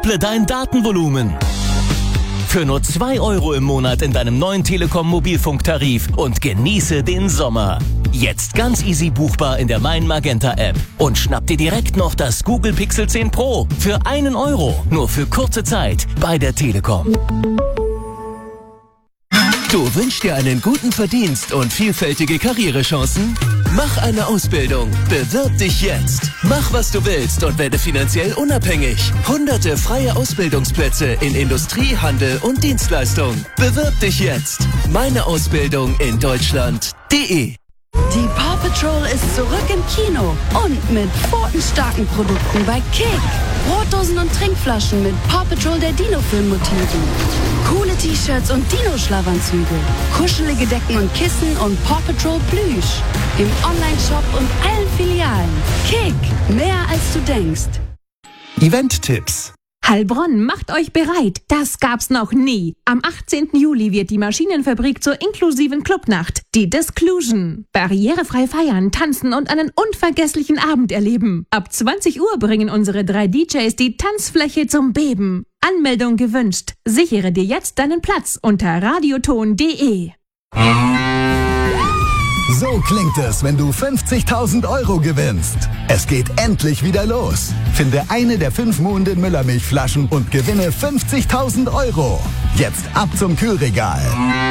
Verdopple dein Datenvolumen. Für nur 2 € im Monat in deinem neuen Telekom-Mobilfunktarif und genieße den Sommer. Jetzt ganz easy buchbar in der Mein Magenta App. Und schnapp dir direkt noch das Google Pixel 10 Pro für 1 €. Nur für kurze Zeit bei der Telekom. Du wünschst dir einen guten Verdienst und vielfältige Karrierechancen? Mach eine Ausbildung. Bewirb dich jetzt. Mach, was du willst und werde finanziell unabhängig. Hunderte freie Ausbildungsplätze in Industrie, Handel und Dienstleistung. Bewirb dich jetzt. Meine Ausbildung in Deutschland.de. Die Paw Patrol ist zurück im Kino und mit pfotenstarken Produkten bei Kick. Brotdosen und Trinkflaschen mit Paw Patrol der Dino-Film-Motiven. Coole T-Shirts und Dino-Schlafanzüge. Kuschelige Decken und Kissen und Paw Patrol Plüsch. Im Online-Shop und allen Filialen. Kick, mehr als du denkst. Event-Tipps. Heilbronn, macht euch bereit. Das gab's noch nie. Am 18. Juli wird die Maschinenfabrik zur inklusiven Clubnacht, die Disclusion. Barrierefrei feiern, tanzen und einen unvergesslichen Abend erleben. Ab 20 Uhr bringen unsere 3 DJs die Tanzfläche zum Beben. Anmeldung gewünscht. Sichere dir jetzt deinen Platz unter radioton.de. So klingt es, wenn du 50.000 € gewinnst. Es geht endlich wieder los. Finde eine der 5 Muhnden Müllermilchflaschen und gewinne 50.000 €. Jetzt ab zum Kühlregal.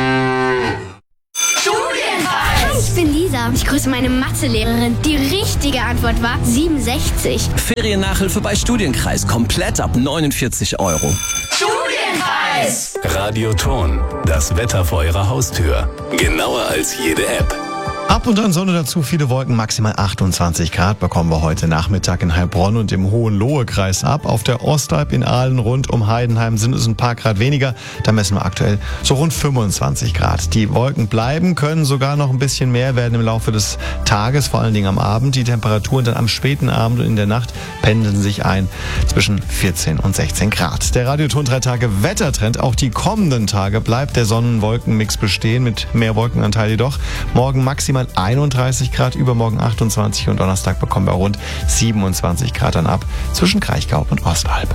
Studienreis! Ich bin Lisa. Ich grüße meine Mathelehrerin. Die richtige Antwort war 67. Feriennachhilfe bei Studienkreis. Komplett ab 49 €. Studienreis! Radioton. Das Wetter vor Ihrer Haustür. Genauer als jede App. Ab und an Sonne dazu, viele Wolken, maximal 28 Grad bekommen wir heute Nachmittag in Heilbronn und im Hohenlohe-Kreis ab. Auf der Ostalb in Aalen rund um Heidenheim sind es ein paar Grad weniger. Da messen wir aktuell so rund 25 Grad. Die Wolken bleiben, können sogar noch ein bisschen mehr werden im Laufe des Tages, vor allen Dingen am Abend. Die Temperaturen dann am späten Abend und in der Nacht pendeln sich ein zwischen 14 und 16 Grad. Der Radioton 3 Tage Wettertrend, auch die kommenden Tage bleibt der Sonnen-Wolken-Mix bestehen, mit mehr Wolkenanteil jedoch. Morgen maximal 31 Grad, übermorgen 28 und Donnerstag bekommen wir rund 27 Grad dann ab zwischen Kraichgau und Ostalb.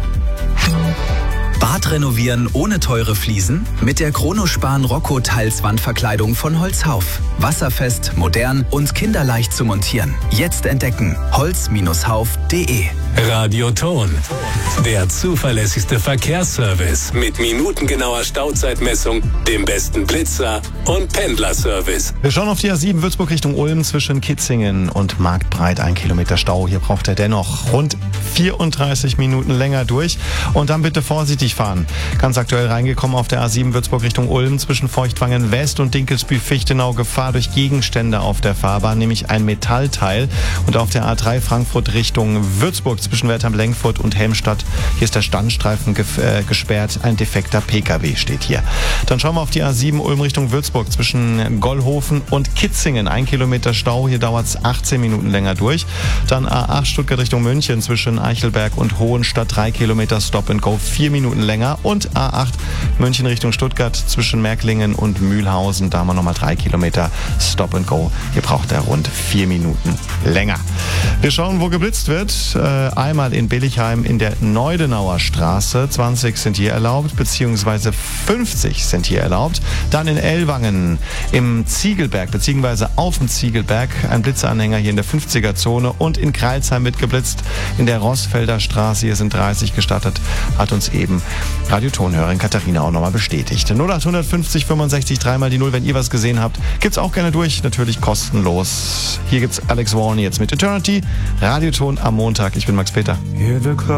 Bad renovieren ohne teure Fliesen? Mit der Chronospan Rocco Teilswandverkleidung von Holzhauf. Wasserfest, modern und kinderleicht zu montieren. Jetzt entdecken. holz-hauf.de. Radioton. Der zuverlässigste Verkehrsservice mit minutengenauer Stauzeitmessung, dem besten Blitzer und Pendlerservice. Wir schauen auf die A7 Würzburg Richtung Ulm zwischen Kitzingen und Marktbreit. 1 Kilometer Stau. Hier braucht er dennoch rund 34 Minuten länger durch. Und dann bitte vorsichtig fahren. Ganz aktuell reingekommen auf der A7 Würzburg Richtung Ulm zwischen Feuchtwangen West und Dinkelsbühl-Fichtenau. Gefahr durch Gegenstände auf der Fahrbahn, nämlich ein Metallteil. Und auf der A3 Frankfurt Richtung Würzburg zwischen Wertheim-Lenkfurt und Helmstadt. Hier ist der Standstreifen gesperrt. Ein defekter PKW steht hier. Dann schauen wir auf die A7 Ulm Richtung Würzburg zwischen Gollhofen und Kitzingen. 1 Kilometer Stau. Hier dauert es 18 Minuten länger durch. Dann A8 Stuttgart Richtung München zwischen Eichelberg und Hohenstadt. 3 Kilometer Stop and Go. 4 Minuten länger. Und A8 München Richtung Stuttgart zwischen Märklingen und Mühlhausen. Da haben wir nochmal 3 Kilometer Stop and Go. Hier braucht er rund 4 Minuten länger. Wir schauen, wo geblitzt wird. Einmal in Billigheim in der Neudenauer Straße. 20 sind hier erlaubt, beziehungsweise 50 sind hier erlaubt. Dann in Ellwangen im Ziegelberg, beziehungsweise auf dem Ziegelberg. Ein Blitzeanhänger hier in der 50er-Zone. Und in Kreilsheim wird geblitzt in der Rossfelder Straße. Hier sind 30 gestattet. Hat uns eben Radiotonhörerin Katharina auch nochmal bestätigt. 0850 65 3 die 0, wenn ihr was gesehen habt. Gibt's auch gerne durch, natürlich kostenlos. Hier gibt's Alex Warren jetzt mit Eternity. Radioton am Montag. Ich bin Max Peter.